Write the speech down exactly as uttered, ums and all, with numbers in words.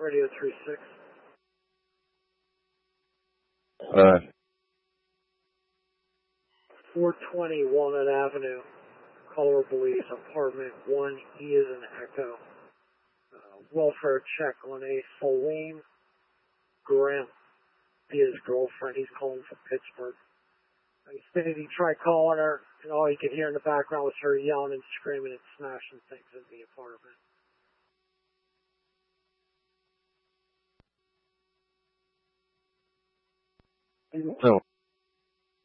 Radio three six. Uh, four twenty Walnut Avenue, caller believes apartment one E is an Echo. Uh, welfare check on a Celine Graham. His girlfriend, he's calling from Pittsburgh. He stated he tried calling her, and all he could hear in the background was her yelling and screaming and smashing things in the apartment. so